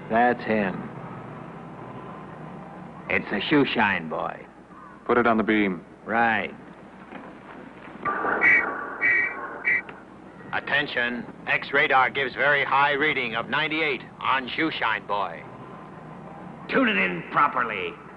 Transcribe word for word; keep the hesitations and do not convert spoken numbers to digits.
That's him. It's the Shoeshine Boy. Put it on the beam. Right. Attention. X-radar gives very high reading of ninety-eight on Shoeshine Boy. Tune it in properly.